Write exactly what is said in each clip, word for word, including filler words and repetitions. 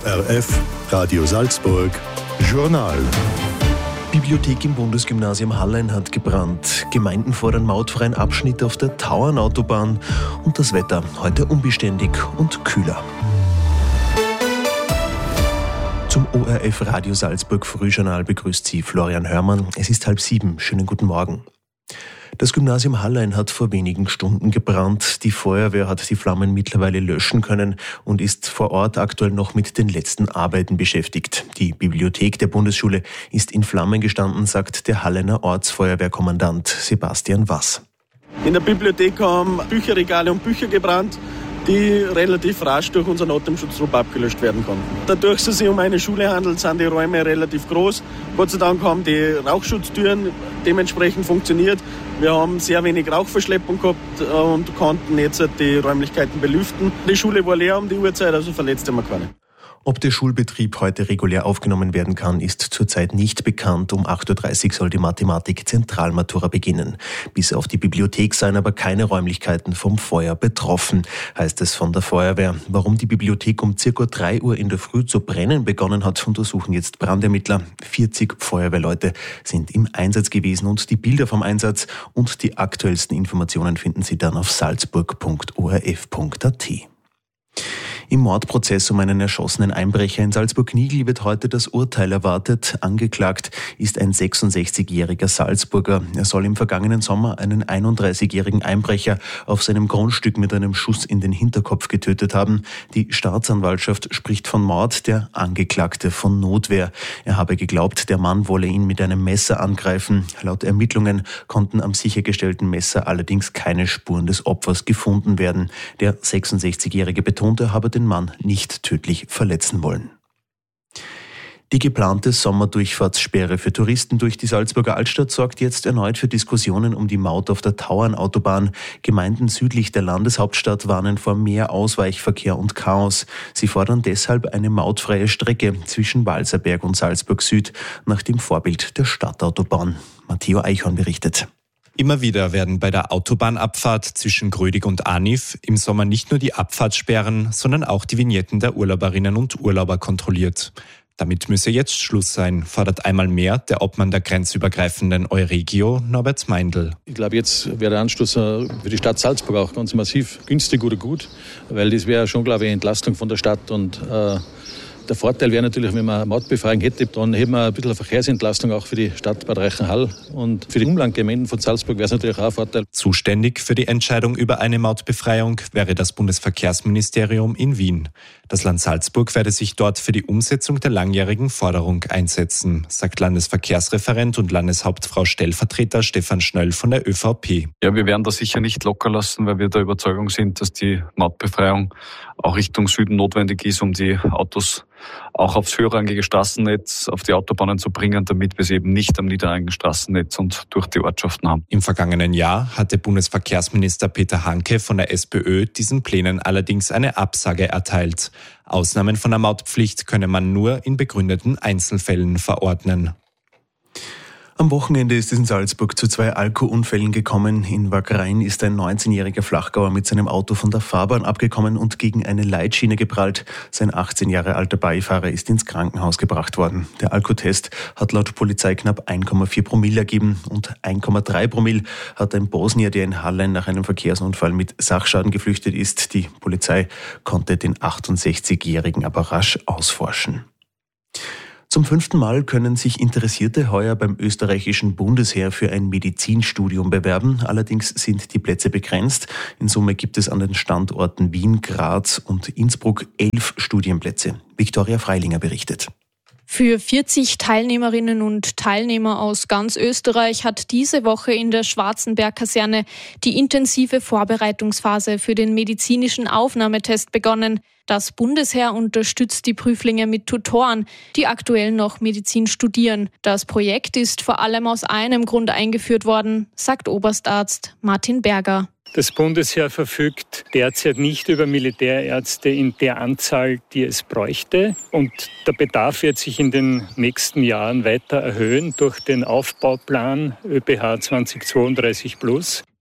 R F, Radio Salzburg, Journal. Bibliothek im Bundesgymnasium Hallein hat gebrannt. Gemeinden fordern mautfreien Abschnitt auf der Tauernautobahn. Und das Wetter heute unbeständig und kühler. Zum O R F Radio Salzburg Frühjournal begrüßt Sie Florian Hörmann. Es ist halb sieben. Schönen guten Morgen. Das Gymnasium Hallein hat vor wenigen Stunden gebrannt. Die Feuerwehr hat die Flammen mittlerweile löschen können und ist vor Ort aktuell noch mit den letzten Arbeiten beschäftigt. Die Bibliothek der Bundesschule ist in Flammen gestanden, sagt der Halleiner Ortsfeuerwehrkommandant Sebastian Wass. In der Bibliothek haben Bücherregale und Bücher gebrannt, die relativ rasch durch unseren Atemschutztrupp abgelöscht werden konnten. Dadurch, dass es sich um eine Schule handelt, sind die Räume relativ groß. Gott sei Dank haben die Rauchschutztüren dementsprechend funktioniert. Wir haben sehr wenig Rauchverschleppung gehabt und konnten jetzt die Räumlichkeiten belüften. Die Schule war leer um die Uhrzeit, also verletzt haben wir keine. Ob der Schulbetrieb heute regulär aufgenommen werden kann, ist zurzeit nicht bekannt. Um acht Uhr dreißig soll die Mathematik-Zentralmatura beginnen. Bis auf die Bibliothek seien aber keine Räumlichkeiten vom Feuer betroffen, heißt es von der Feuerwehr. Warum die Bibliothek um circa drei Uhr in der Früh zu brennen begonnen hat, untersuchen jetzt Brandermittler. vierzig Feuerwehrleute sind im Einsatz gewesen und die Bilder vom Einsatz und die aktuellsten Informationen finden Sie dann auf salzburg punkt o r f punkt a t. Im Mordprozess um einen erschossenen Einbrecher in Salzburg-Nigl wird heute das Urteil erwartet. Angeklagt ist ein sechsundsechzigjähriger Salzburger. Er soll im vergangenen Sommer einen einunddreißigjährigen Einbrecher auf seinem Grundstück mit einem Schuss in den Hinterkopf getötet haben. Die Staatsanwaltschaft spricht von Mord, der Angeklagte von Notwehr. Er habe geglaubt, der Mann wolle ihn mit einem Messer angreifen. Laut Ermittlungen konnten am sichergestellten Messer allerdings keine Spuren des Opfers gefunden werden. Der sechsundsechzigjährige betonte, er habe den Mann nicht tödlich verletzen wollen. Die geplante Sommerdurchfahrtssperre für Touristen durch die Salzburger Altstadt sorgt jetzt erneut für Diskussionen um die Maut auf der Tauernautobahn. Gemeinden südlich der Landeshauptstadt warnen vor mehr Ausweichverkehr und Chaos. Sie fordern deshalb eine mautfreie Strecke zwischen Walserberg und Salzburg Süd nach dem Vorbild der Stadtautobahn. Matteo Eichhorn berichtet. Immer wieder werden bei der Autobahnabfahrt zwischen Grödig und Arniv im Sommer nicht nur die Abfahrtssperren, sondern auch die Vignetten der Urlauberinnen und Urlauber kontrolliert. Damit müsse jetzt Schluss sein, fordert einmal mehr der Obmann der grenzübergreifenden Euregio, Norbert Meindl. Ich glaube, jetzt wäre der Anschluss für die Stadt Salzburg auch ganz massiv günstig oder gut, weil das wäre schon, glaube ich, eine Entlastung von der Stadt und äh, der Vorteil wäre natürlich, wenn man eine Mautbefreiung hätte, dann hätten wir ein bisschen eine Verkehrsentlastung auch für die Stadt Bad Reichenhall. Und für die Umlandgemeinden von Salzburg wäre es natürlich auch ein Vorteil. Zuständig für die Entscheidung über eine Mautbefreiung wäre das Bundesverkehrsministerium in Wien. Das Land Salzburg werde sich dort für die Umsetzung der langjährigen Forderung einsetzen, sagt Landesverkehrsreferent und Landeshauptfrau Stellvertreter Stefan Schnöll von der Ö V P. Ja, wir werden das sicher nicht locker lassen, weil wir der Überzeugung sind, dass die Mautbefreiung auch Richtung Süden notwendig ist, um die Autos auch aufs höherrangige Straßennetz, auf die Autobahnen zu bringen, damit wir es eben nicht am niederrangigen Straßennetz und durch die Ortschaften haben. Im vergangenen Jahr hatte Bundesverkehrsminister Peter Hanke von der SPÖ diesen Plänen allerdings eine Absage erteilt. Ausnahmen von der Mautpflicht könne man nur in begründeten Einzelfällen verordnen. Am Wochenende ist es in Salzburg zu zwei Alkoholunfällen gekommen. In Wagrain ist ein neunzehnjähriger Flachgauer mit seinem Auto von der Fahrbahn abgekommen und gegen eine Leitschiene geprallt. Sein achtzehn Jahre alter Beifahrer ist ins Krankenhaus gebracht worden. Der Alkotest hat laut Polizei knapp eins Komma vier Promille ergeben und eins Komma drei Promille hat ein Bosnier, der in Hallein nach einem Verkehrsunfall mit Sachschaden geflüchtet ist. Die Polizei konnte den achtundsechzigjährigen aber rasch ausforschen. Zum fünften Mal können sich Interessierte heuer beim österreichischen Bundesheer für ein Medizinstudium bewerben. Allerdings sind die Plätze begrenzt. In Summe gibt es an den Standorten Wien, Graz und Innsbruck elf Studienplätze. Viktoria Freilinger berichtet. Für vierzig Teilnehmerinnen und Teilnehmer aus ganz Österreich hat diese Woche in der Schwarzenberg-Kaserne die intensive Vorbereitungsphase für den medizinischen Aufnahmetest begonnen. Das Bundesheer unterstützt die Prüflinge mit Tutoren, die aktuell noch Medizin studieren. Das Projekt ist vor allem aus einem Grund eingeführt worden, sagt Oberstarzt Martin Berger. Das Bundesheer verfügt derzeit nicht über Militärärzte in der Anzahl, die es bräuchte. Und der Bedarf wird sich in den nächsten Jahren weiter erhöhen durch den Aufbauplan ÖPH zwanzig zweiunddreißig plus.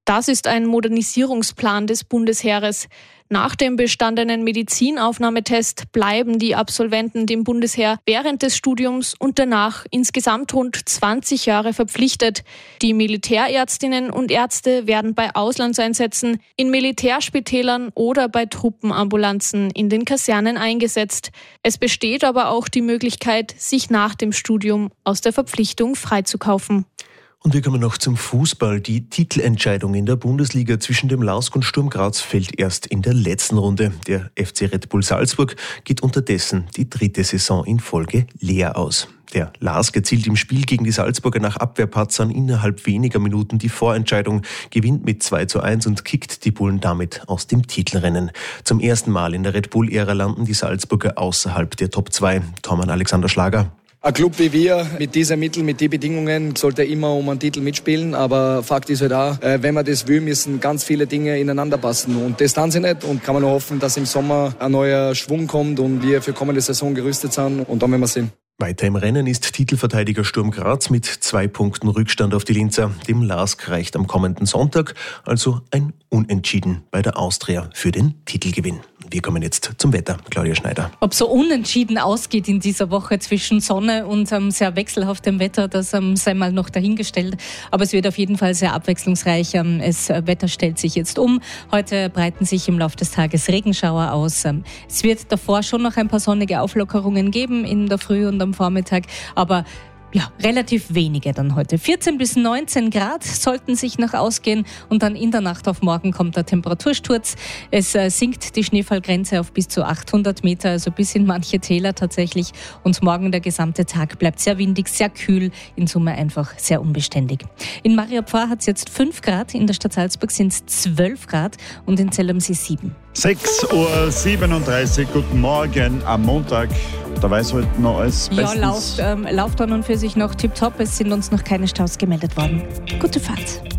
Das ist ein Modernisierungsplan des Bundesheeres. Nach dem bestandenen Medizinaufnahmetest bleiben die Absolventen dem Bundesheer während des Studiums und danach insgesamt rund zwanzig Jahre verpflichtet. Die Militärärztinnen und Ärzte werden bei Auslandseinsätzen, in Militärspitälern oder bei Truppenambulanzen in den Kasernen eingesetzt. Es besteht aber auch die Möglichkeit, sich nach dem Studium aus der Verpflichtung freizukaufen. Und wir kommen noch zum Fußball. Die Titelentscheidung in der Bundesliga zwischen dem LASK und Sturm Graz fällt erst in der letzten Runde. Der F C Red Bull Salzburg geht unterdessen die dritte Saison in Folge leer aus. Der LASK erzielt im Spiel gegen die Salzburger nach Abwehrpatzern innerhalb weniger Minuten die Vorentscheidung, gewinnt mit zwei zu eins und kickt die Bullen damit aus dem Titelrennen. Zum ersten Mal in der Red Bull-Ära landen die Salzburger außerhalb der Top zwei. Tormann Alexander Schlager. Ein Club wie wir, mit diesen Mitteln, mit den Bedingungen, sollte immer um einen Titel mitspielen. Aber Fakt ist halt auch, wenn man das will, müssen ganz viele Dinge ineinander passen. Und das tun sie nicht. Und kann man nur hoffen, dass im Sommer ein neuer Schwung kommt und wir für kommende Saison gerüstet sind. Und dann werden wir sehen. Weiter im Rennen ist Titelverteidiger Sturm Graz mit zwei Punkten Rückstand auf die Linzer. Dem LASK reicht am kommenden Sonntag also ein Unentschieden bei der Austria für den Titelgewinn. Wir kommen jetzt zum Wetter. Claudia Schneider. Ob so unentschieden ausgeht in dieser Woche zwischen Sonne und ähm, sehr wechselhaftem Wetter, das ähm, sei mal noch dahingestellt. Aber es wird auf jeden Fall sehr abwechslungsreich. Ähm, das Wetter stellt sich jetzt um. Heute breiten sich im Laufe des Tages Regenschauer aus. Ähm, es wird davor schon noch ein paar sonnige Auflockerungen geben in der Früh und am Vormittag. Aber ja, relativ wenige dann heute. vierzehn bis neunzehn Grad sollten sich noch ausgehen und dann in der Nacht auf morgen kommt der Temperatursturz. Es äh, sinkt die Schneefallgrenze auf bis zu achthundert Meter, also bis in manche Täler tatsächlich. Und morgen der gesamte Tag bleibt sehr windig, sehr kühl, in Summe einfach sehr unbeständig. In Mariapfarr hat es jetzt fünf Grad, in der Stadt Salzburg sind es zwölf Grad und in Zell am See sieben. sechs Uhr siebenunddreißig, guten Morgen am Montag. Da weiß heute noch alles bestens. Ja, läuft, ähm, läuft an und für sich noch tipptopp. Es sind uns noch keine Staus gemeldet worden. Gute Fahrt.